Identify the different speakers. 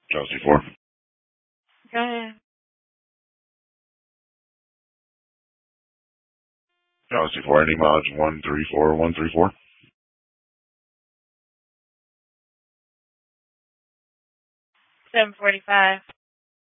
Speaker 1: Chelsea 4.
Speaker 2: Go ahead.
Speaker 1: Chelsea 4, any mileage 134134.
Speaker 2: 7:45.